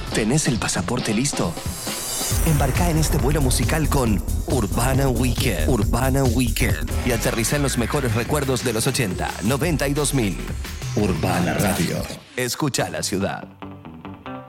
¿Tenés el pasaporte listo? Embarcá en este vuelo musical con Urbana Weekend. Urbana Weekend. Y aterrizá en los mejores recuerdos de los 80, 90 y 2000. Urbana Radio. Escucha la ciudad.